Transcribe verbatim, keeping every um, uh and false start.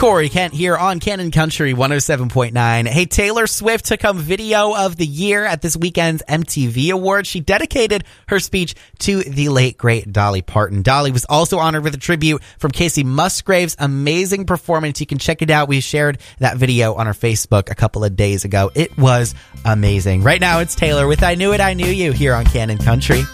Corey Kent here on Canon Country one oh seven point nine. Hey, Taylor Swift took home Video of the Year at this weekend's M T V Awards. She dedicated her speech to the late, great Dolly Parton. Dolly was also honored with a tribute from Casey Musgrave's amazing performance. You can check it out. We shared that video on our Facebook a couple of days ago. It was amazing. Right now, it's Taylor with I Knew It, I Knew You here on Canon Country.